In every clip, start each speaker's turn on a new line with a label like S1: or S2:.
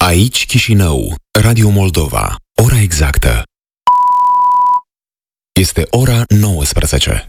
S1: Aici Chișinău, Radio Moldova. Ora exactă. Este ora 19.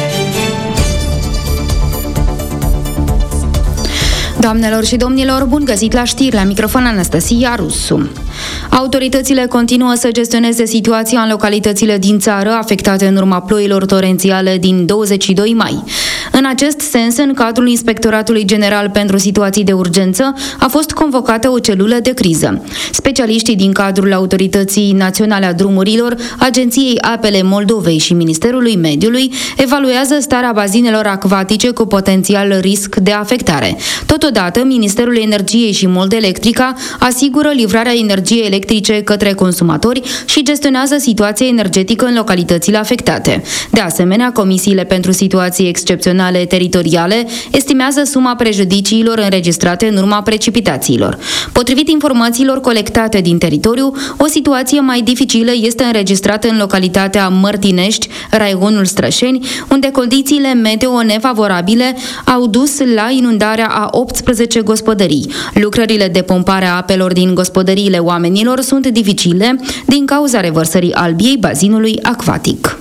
S2: Doamnelor și domnilor, bun găsit la știri, la microfon Anastasia Rusu. Autoritățile continuă să gestioneze situația în localitățile din țară afectate în urma ploilor torențiale din 22 mai. În acest sens, în cadrul Inspectoratului General pentru Situații de Urgență, a fost convocată o celulă de criză. Specialiștii din cadrul Autorității Naționale a Drumurilor, Agenției Apele Moldovei și Ministerului Mediului evaluează starea bazinelor acvatice cu potențial risc de afectare. Totodată, Ministerul Energiei și Moldelectrica asigură livrarea energiei electrice către consumatori și gestionează situația energetică în localitățile afectate. De asemenea, comisiile pentru situații excepționale teritoriale estimează suma prejudiciilor înregistrate în urma precipitațiilor. Potrivit informațiilor colectate din teritoriu, o situație mai dificilă este înregistrată în localitatea Mărtinești, raionul Strășeni, unde condițiile meteo nefavorabile au dus la inundarea a 18 gospodării. Lucrările de pompare a apelor din gospodăriile oamenilor sunt dificile din cauza revărsării albiei bazinului acvatic.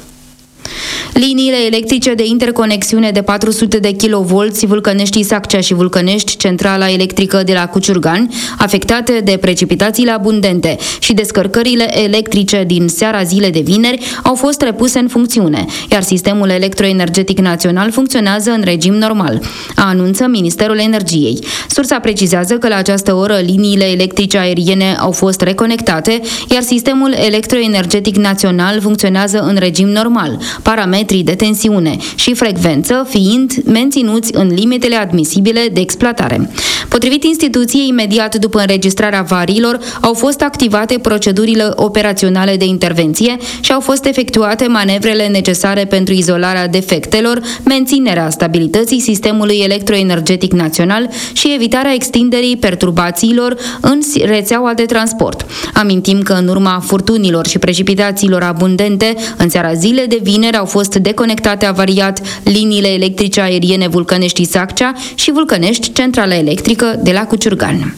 S2: Liniile electrice de interconexiune de 400 de kV Vulcănești-Saccea și Vulcănești, centrala electrică de la Cuciurgani, afectate de precipitațiile abundente și descărcările electrice din seara zilei de vineri, au fost repuse în funcțiune, iar sistemul electroenergetic național funcționează în regim normal, anunță Ministerul Energiei. Sursa precizează că la această oră liniile electrice aeriene au fost reconectate, iar sistemul electroenergetic național funcționează în regim normal, parametrii de tensiune și frecvență fiind menținuți în limitele admisibile de exploatare. Potrivit instituției, imediat după înregistrarea avariilor, au fost activate procedurile operaționale de intervenție și au fost efectuate manevrele necesare pentru izolarea defectelor, menținerea stabilității sistemului electroenergetic național și evitarea extinderii perturbațiilor în rețeaua de transport. Amintim că în urma furtunilor și precipitațiilor abundente, în seara zilei de vineri au fost deconectate avariat liniile electrice aeriene Vulcănești-Saccea și Vulcănești, centrala electrică de la Cuciurgani.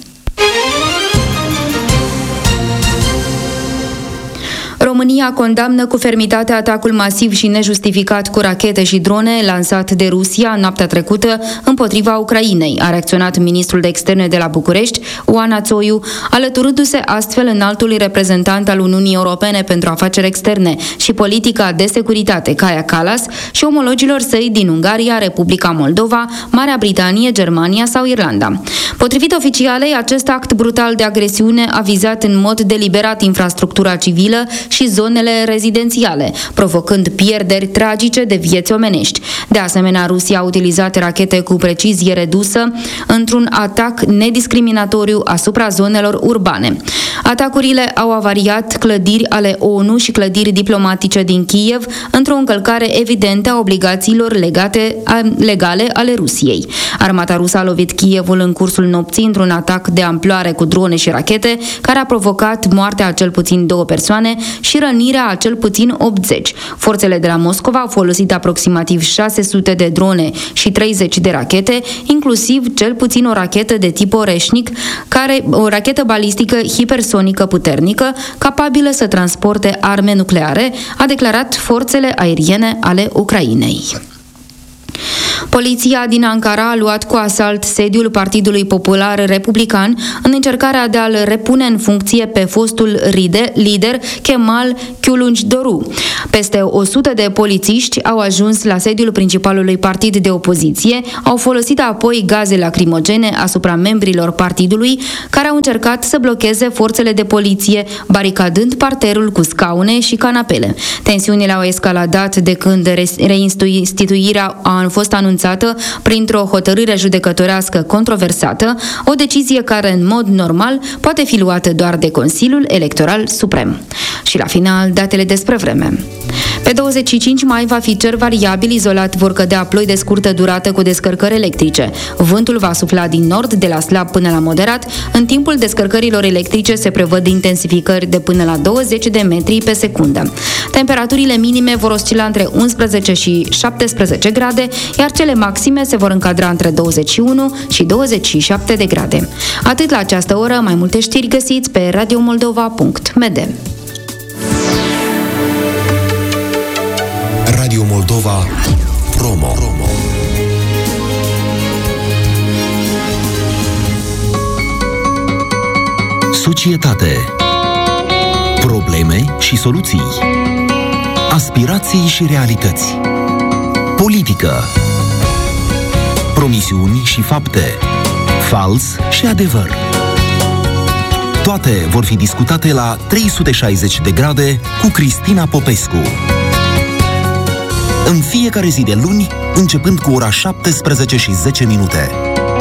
S2: România condamnă cu fermitate atacul masiv și nejustificat cu rachete și drone lansat de Rusia noaptea trecută împotriva Ucrainei, a reacționat ministrul de externe de la București, Oana Țoiu, alăturându-se astfel înaltului reprezentant al Uniunii Europene pentru afaceri externe și politica de securitate, Kaja Kallas, și omologilor săi din Ungaria, Republica Moldova, Marea Britanie, Germania sau Irlanda. Potrivit oficialei, acest act brutal de agresiune a vizat în mod deliberat infrastructura civilă și zonele rezidențiale, provocând pierderi tragice de vieți omenești. De asemenea, Rusia a utilizat rachete cu precizie redusă într-un atac nediscriminatoriu asupra zonelor urbane. Atacurile au avariat clădiri ale ONU și clădiri diplomatice din Kiev într-o încălcare evidentă a obligațiilor legale ale Rusiei. Armata rusă a lovit Kievul în cursul nopții într-un atac de amploare cu drone și rachete, care a provocat moartea a cel puțin 2 persoane și rănirea a cel puțin 80. Forțele de la Moscova au folosit aproximativ 600 de drone și 30 de rachete, inclusiv cel puțin o rachetă de tip Oreșnic, o rachetă balistică hipersonică puternică, capabilă să transporte arme nucleare, a declarat forțele aeriene ale Ucrainei. Poliția din Ankara a luat cu asalt sediul Partidului Popular Republican în încercarea de a-l repune în funcție pe fostul lider Kemal Kılıçdaroğlu. Peste 100 de polițiști au ajuns la sediul principalului partid de opoziție, au folosit apoi gaze lacrimogene asupra membrilor partidului, care au încercat să blocheze forțele de poliție, baricadând parterul cu scaune și canapele. Tensiunile au escaladat de când reinstituirea a fost anunțată printr-o hotărâre judecătorească controversată, o decizie care în mod normal poate fi luată doar de Consiliul Electoral Suprem. Și la final, datele despre vreme. Pe 25 mai va fi cer variabil, izolat vor cădea ploi de scurtă durată cu descărcări electrice. Vântul va sufla din nord, de la slab până la moderat. În timpul descărcărilor electrice se prevăd intensificări de până la 20 de metri pe secundă. Temperaturile minime vor oscila între 11 și 17 grade, iar Cele maxime se vor încadra între 21 și 27 de grade. Atât la această oră, mai multe știri găsiți pe radiomoldova.md.
S1: Radio Moldova Promo. Societate. Probleme și soluții. Aspirații și realități. Politică. Promisiuni și fapte. Fals și adevăr. Toate vor fi discutate la 360 de grade cu Cristina Popescu. În fiecare zi de luni, începând cu ora 17:10.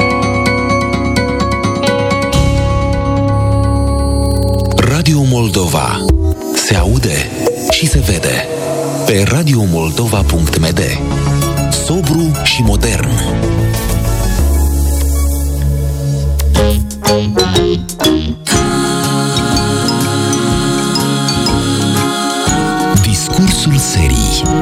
S1: Radio Moldova. Se aude și se vede pe radiomoldova.md. Sobru și modern.